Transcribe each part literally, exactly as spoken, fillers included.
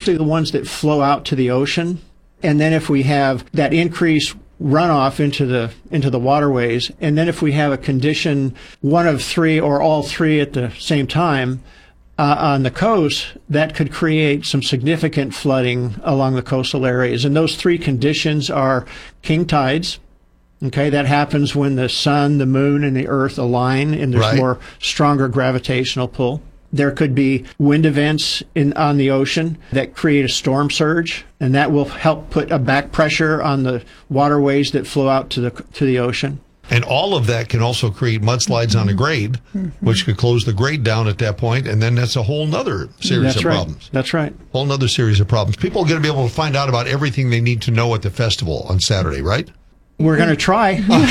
especially the ones that flow out to the ocean. And then if we have that increased runoff into the into the waterways, and then if we have a condition, one of three or all three at the same time uh, on the coast, that could create some significant flooding along the coastal areas. And those three conditions are king tides. Okay, that happens when the sun, the moon, and the earth align, and there's Right. more stronger gravitational pull. There could be wind events in on the ocean that create a storm surge, and that will help put a back pressure on the waterways that flow out to the to the ocean. And all of that can also create mudslides on a grade, which could close the grade down at that point, and then that's a whole nother series That's of right. problems. That's right. Whole nother series of problems. People are going to be able to find out about everything they need to know at the festival on Saturday, right? We're going to try. Well,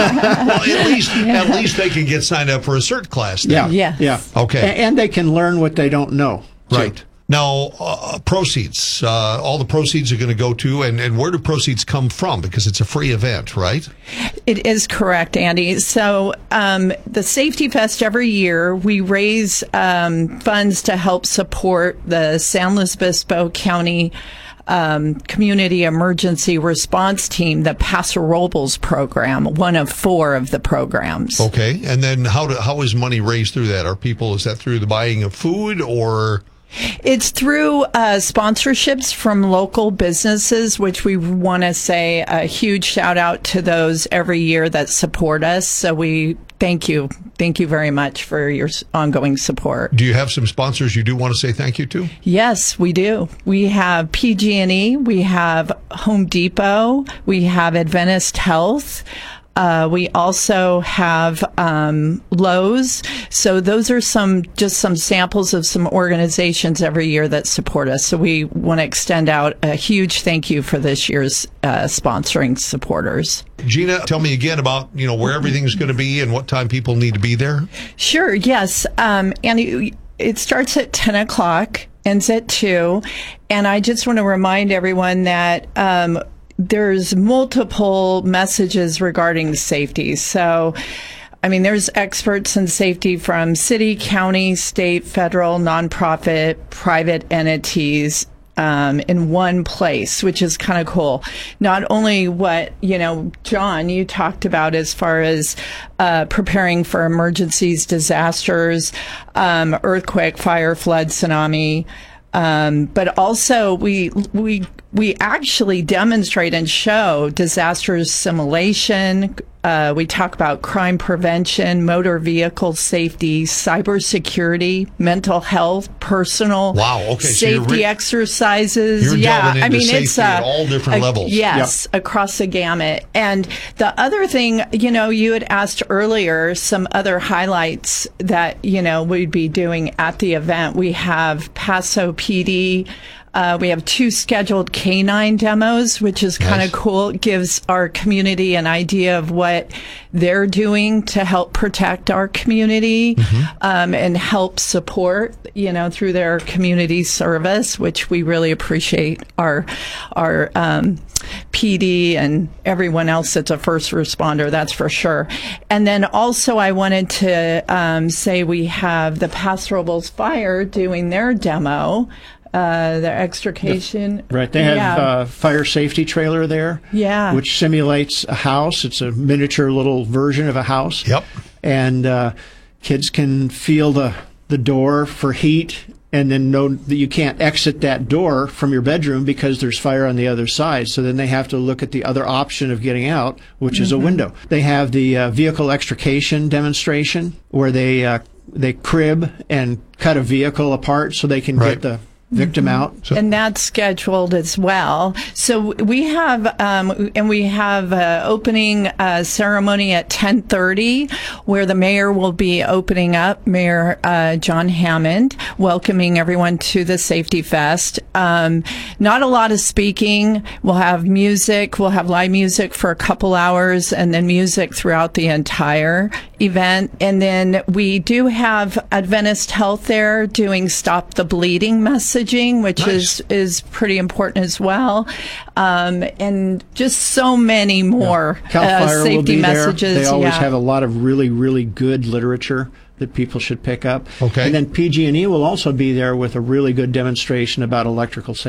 at least at least they can get signed up for a cert class then. Yeah. Yes. Yeah. Okay. A- And they can learn what they don't know. too. Right. Now, uh, proceeds. Uh, all the proceeds are going to go to, and, and where do proceeds come from? Because it's a free event, right? It is correct, Andy. So um, the Safety Fest every year, we raise um, funds to help support the San Luis Obispo County um, Community Emergency Response Team, the Paso Robles program, one of four of the programs. Okay. And then how do, how is money raised through that? Are people, is that through the buying of food or... It's through uh, sponsorships from local businesses, which we want to say a huge shout out to those every year that support us. So we thank you. Thank you very much for your s- ongoing support. Do you have some sponsors you do want to say thank you to? Yes, we do. We have P G and E, we have Home Depot, we have Adventist Health. Uh, we also have um, Lowe's. So those are some just some samples of some organizations every year that support us. So we want to extend out a huge thank you for this year's uh, sponsoring supporters. Gina, tell me again about, you know, where everything's going to be and what time people need to be there. Sure. Yes. Um, and it, it starts at ten o'clock, ends at two. And I just want to remind everyone that um, there's multiple messages regarding safety. So, I mean, there's experts in safety from city, county, state, federal, nonprofit, private entities um, in one place, which is kind of cool. Not only what, you know, John, you talked about as far as uh, preparing for emergencies, disasters, um, earthquake, fire, flood, tsunami, Um, but also we we we actually demonstrate and show disaster simulation. Uh, we talk about crime prevention, motor vehicle safety, cybersecurity, mental health, personal Wow, okay, so you're safety re- exercises. You're yeah, delving I into mean safety it's uh, at all different a- levels. Yes, across the gamut. And the other thing, you know, you had asked earlier some other highlights that, you know, we'd be doing at the event. We have Paso P D. Uh, we have two scheduled canine demos, which is kind Nice. of cool. It gives our community an idea of what they're doing to help protect our community um, and help support, you know, through their community service, which we really appreciate our our um, P D and everyone else that's a first responder, that's for sure. And then also I wanted to um, say we have the Paso Robles Fire doing their demo. Uh, the extrication. Right. They have yeah. a fire safety trailer there, Yeah. which simulates a house. It's a miniature little version of a house. Yep. And uh, kids can feel the, the door for heat and then know that you can't exit that door from your bedroom because there's fire on the other side. So then they have to look at the other option of getting out, which is a window. They have the uh, vehicle extrication demonstration where they uh, they crib and cut a vehicle apart so they can Right. get the victim out. And that's scheduled as well. So we have, um, and we have an opening uh, ceremony at ten thirty where the mayor will be opening up, Mayor uh, John Hammond, welcoming everyone to the Safety Fest. Um, not a lot of speaking. We'll have music. We'll have live music for a couple hours and then music throughout the entire event. And then we do have Adventist Health there doing Stop the Bleeding messaging, which Nice. is is pretty important as well, um, and just so many more Cal uh, Fire will safety be messages. there. They always yeah. have a lot of really, really good literature that people should pick up. Okay. And then P G and E will also be there with a really good demonstration about electrical safety.